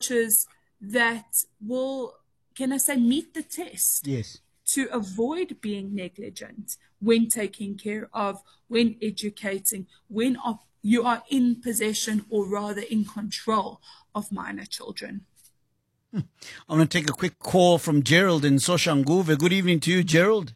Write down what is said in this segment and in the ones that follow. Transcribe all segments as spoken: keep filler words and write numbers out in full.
approaches that will, can I say, meet the test Yes. to avoid being negligent when taking care of, when educating, when op- you are in possession or rather in control of minor children. I'm going to take a quick call from Gerald in Soshanguve. Good evening to you, Gerald.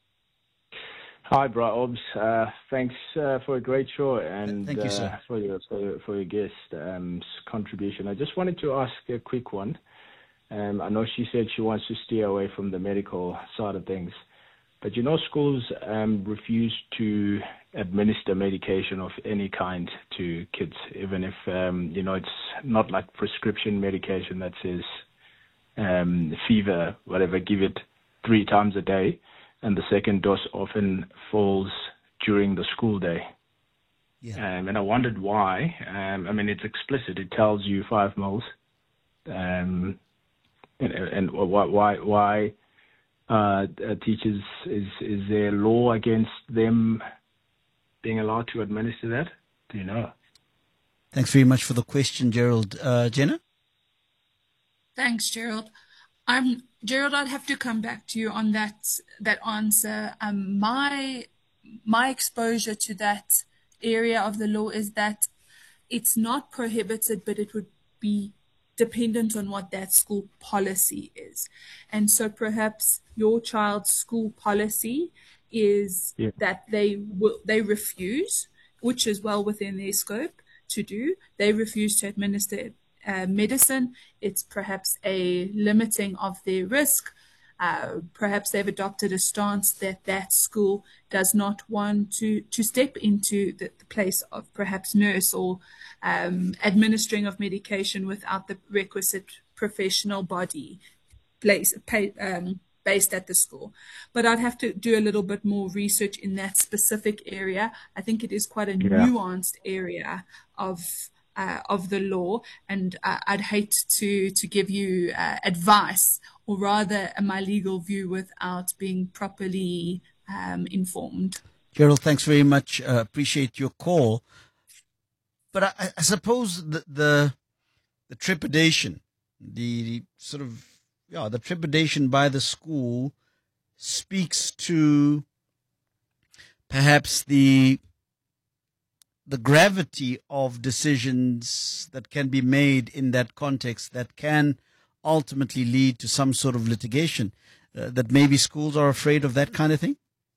Hi, Bra Obs. Uh, thanks uh, for a great show and Thank you, sir. uh, for your for your, for your guest um, contribution. I just wanted to ask a quick one. Um, I know she said she wants to steer away from the medical side of things, but you know, schools um, refuse to administer medication of any kind to kids, even if um, you know it's not like prescription medication that says um, fever, whatever. Give it three times a day. And the second dose often falls during the school day. Yeah. Um, and I wondered why. Um, I mean, it's explicit. It tells you five mils. Um, and, and why, why, why uh, teachers, is, is there law against them being allowed to administer that? Do you know? Thanks very much for the question, Gerald. Uh, Jenna? Thanks, Gerald. I'm Gerald, I'd have to come back to you on that that answer. Um, my my exposure to that area of the law is that it's not prohibited, but it would be dependent on what that school policy is. And so perhaps your child's school policy is Yeah. that they will they refuse, which is well within their scope to do. They refuse to administer Uh, medicine. It's perhaps a limiting of their risk. Uh, perhaps they've adopted a stance that that school does not want to, to step into the, the place of perhaps nurse or um, administering of medication without the requisite professional body place, pay, um, based at the school. But I'd have to do a little bit more research in that specific area. I think it is quite a Yeah. nuanced area of Uh, of the law, and uh, I'd hate to to give you uh, advice, or rather uh, my legal view, without being properly um, informed. Gerald, thanks very much. Uh, appreciate your call. But I, I suppose the, the the trepidation, the sort of yeah, the trepidation by the school speaks to perhaps the the gravity of decisions that can be made in that context that can ultimately lead to some sort of litigation, uh, that maybe schools are afraid of that kind of thing?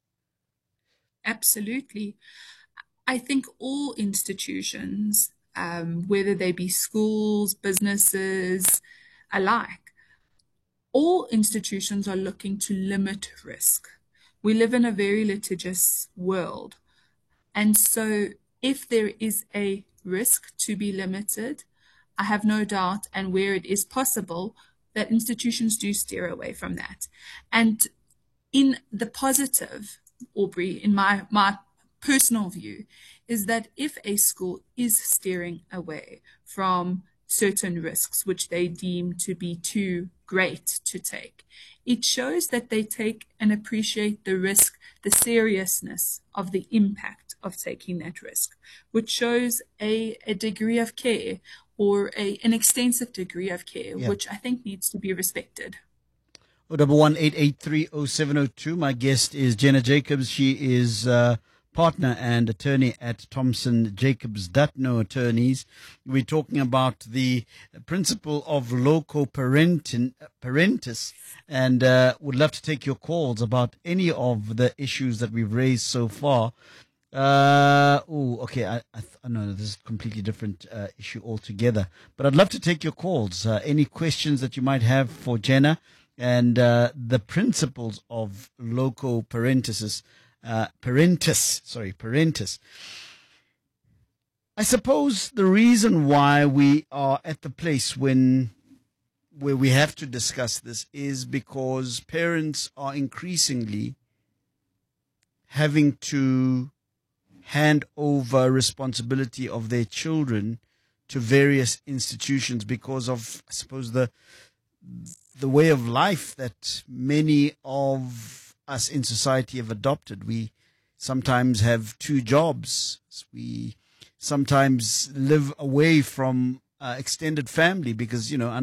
Absolutely. I think all institutions, um, whether they be schools, businesses, alike, all institutions are looking to limit risk. We live in a very litigious world. And so if there is a risk to be limited, I have no doubt, and where it is possible, that institutions do steer away from that. And in the positive, Aubrey, in my, my personal view, is that if a school is steering away from certain risks which they deem to be too great to take, it shows that they take and appreciate the risk, the seriousness of the impact of taking that risk, which shows a, a degree of care, or a, an extensive degree of care, Yeah. which I think needs to be respected. Oh, double one eight eight three oh seven oh two. My guest is Jenna Jacobs. She is uh, partner and attorney at Thompson Jacobs Dutno Attorneys. We're talking about the principle of loco parentin, parentis, and uh, would love to take your calls about any of the issues that we've raised so far. Uh, oh, okay. I, I, I know this is a completely different uh, issue altogether, but I'd love to take your calls. Uh, any questions that you might have for Jenna and uh, the principles of loco parentis, uh, parentis, sorry, parentis. I suppose the reason why we are at the place when where we have to discuss this is because parents are increasingly having to hand over responsibility of their children to various institutions because of, I suppose, the the way of life that many of us in society have adopted. We sometimes have two jobs. We sometimes live away from uh, extended family because, you know,